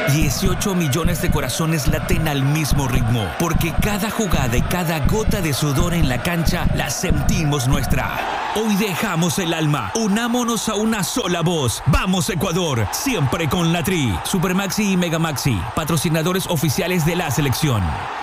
18 millones de corazones laten al mismo ritmo, porque cada jugada y cada gota de sudor en la cancha la sentimos nuestra. Hoy dejamos el alma, unámonos a una sola voz. ¡Vamos Ecuador! Siempre con la Tri. Supermaxi y Megamaxi, patrocinadores oficiales de la selección.